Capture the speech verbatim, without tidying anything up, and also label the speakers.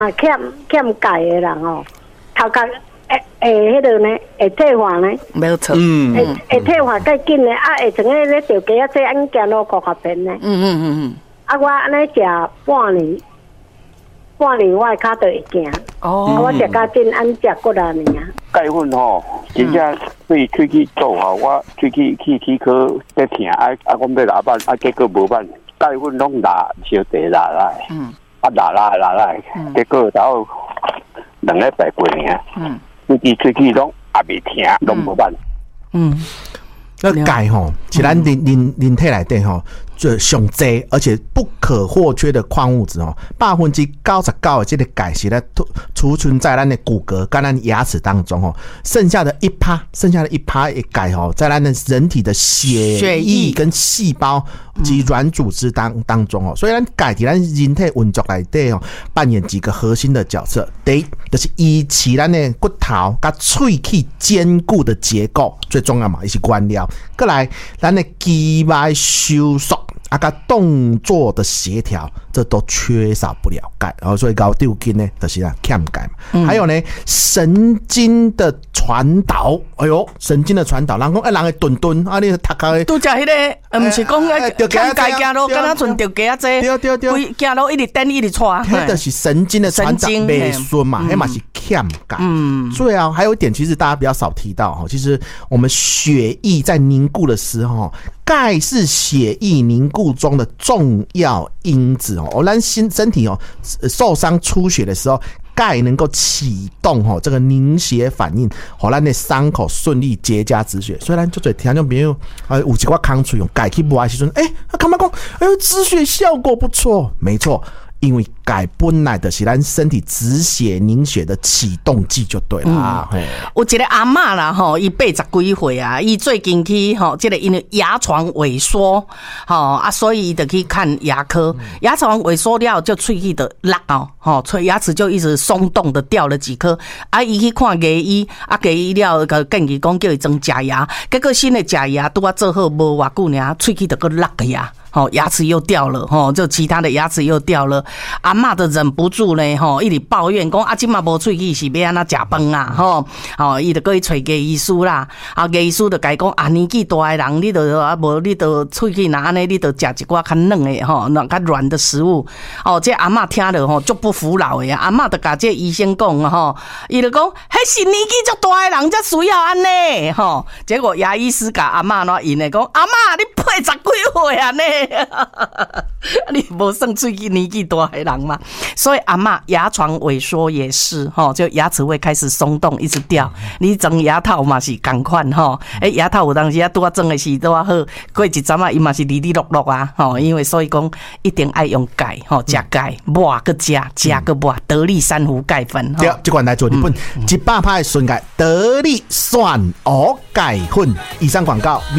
Speaker 1: 啊，欠欠钙的人哦，头壳会会迄个呢，会退化呢，
Speaker 2: 没错，
Speaker 1: 嗯，会会退化较紧的，啊，会整个咧条街啊，这安行路高较便呢，嗯嗯嗯嗯，啊，我安尼食半年，半年我脚就会行，哦，我食较紧，安食过来呢。
Speaker 3: 钙粉吼，真正对喙齿做吼，我喙齿去齿科在疼，啊啊，我要拿办，啊，结果无办，钙粉拢拿小弟拿来，嗯，啊拿来拿来，结果到两礼拜过年，嗯，喙齿喙齿拢也未疼，拢无办，
Speaker 4: 嗯，那钙吼，是咱人人人体内底吼。最上济而且不可或缺的矿物质哦，百分之九十九的这个钙是咧储存在咱的骨骼跟咱牙齿当中哦，剩下的一趴，剩下的一趴的钙哦，在咱的人体的血液跟细胞及软组织当当中哦，所以咱钙在咱人体运作内底哦，扮演几个核心的角色。第一，就是维持咱的骨头跟喙齿坚固的结构，最重要嘛，也是关料。再来，咱的肌脉收缩。啊，个动作的协调，这都缺少不了钙，然后所以高丢筋呢，就是啊欠钙嘛。嗯、还有呢，神经的传导，哎呦，神经的传导，人讲哎，人会顿顿啊，你头壳
Speaker 2: 拄则迄个，呃，不是讲哎，欠钙行路，敢若像着鸡仔仔，
Speaker 4: 对对对，
Speaker 2: 规行路一直蹬一直踹，
Speaker 4: 那就是神经的传导袂顺嘛，那嘛是欠钙。嗯，最后还有一点，其实大家比较少提到哈，其实我们血液在凝固的时候。钙是血液凝固中的重要因子哦，咱身身体哦受伤出血的时候，钙能够启动哦这个凝血反应，让咱的伤口顺利结痂止血。所以咱就做听众朋友啊，有一寡康处用钙去抹的时阵，哎，干嘛讲？哎呦，止血效果不错，没错。因为钙本来就是咱身体止血凝血的启动剂就对啦。嗯、
Speaker 2: 有一个阿嬷啦吼，伊八十几岁啊，伊最近去吼，这个因为牙床萎缩，吼啊，所以伊就去看牙科。嗯、牙床萎缩了，就喙齿的落哦，吼，所以牙齿就一直松动的掉了几颗。啊，伊去看牙医，啊，牙医了个建议讲叫伊装假牙，结果新的假牙拄啊做好无偌久尔，喙齿就个落个呀。哦，牙齿又掉了，吼，就其他的牙齿又掉了。阿嬷都忍不住呢，吼，一直抱怨讲啊，今嘛无喙齿是要安怎食饭啊，吼，吼，伊就过去找牙医师啦。啊，牙医师就甲伊讲啊，年纪大的人，你就啊无，你就喙齿若安尼，你就食一寡较软的吼，软较软的食物。哦，这阿嬷听了吼，足不服老的啊。阿嬷就甲这医生讲吼，伊就讲，迄是年纪足大的人才需要安尼，吼。结果牙医师甲阿嬷喏，因咧讲，阿嬷你八十几岁安尼。你无算最近年纪大的人嘛？所以阿嬷牙床萎缩也是哈，就牙齿会开始松动，一直掉。你装牙套嘛是同款哈，哎牙套有当时啊拄啊装的是拄啊好，过一阵啊伊嘛是哩哩落落啊，吼，因为所以讲一定爱用钙吼，食钙，抹个食，食个抹，得力珊瑚钙粉。
Speaker 4: 对，这款来做日本一百趴的纯钙，得力蒜蚵钙粉。以上广告。